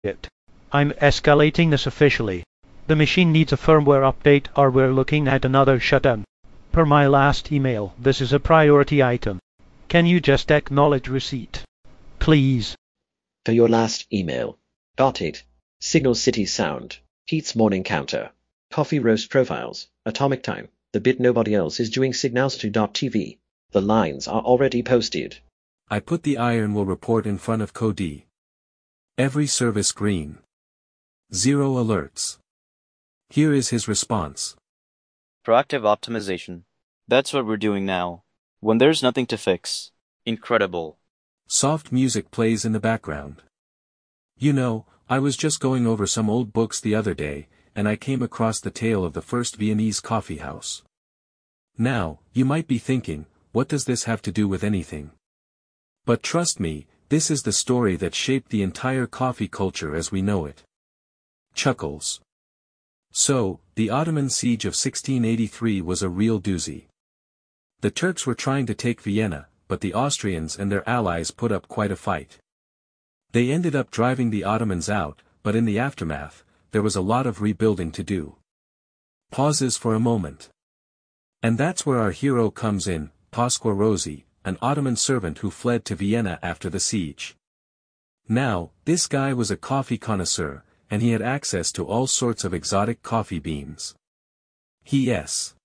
it. I'm escalating this officially. The machine needs a firmware update or we're looking at another shutdown. Per my last email, this is a priority item. Can you just acknowledge receipt? Please. For your last email. Got it. Signal City Sound. Pete's Morning Counter. Coffee Roast Profiles. Atomic Time. The bit nobody else is doing. Signals2.tv. The lines are already posted. I put the iron will report in front of Cody. Every service green. 0 alerts. Here is his response. Proactive optimization. That's what we're doing now. When there's nothing to fix. Incredible. Soft music plays in the background. You know, I was just going over some old books the other day, and I came across the tale of the first Viennese coffee house. Now, you might be thinking, what does this have to do with anything? But trust me, this is the story that shaped the entire coffee culture as we know it. Chuckles. So, the Ottoman siege of 1683 was a real doozy. The Turks were trying to take Vienna, but the Austrians and their allies put up quite a fight. They ended up driving the Ottomans out, but in the aftermath, there was a lot of rebuilding to do. Pauses for a moment. And that's where our hero comes in, Pasqua Rossi, an Ottoman servant who fled to Vienna after the siege. Now, this guy was a coffee connoisseur, and he had access to all sorts of exotic coffee beans. Yes.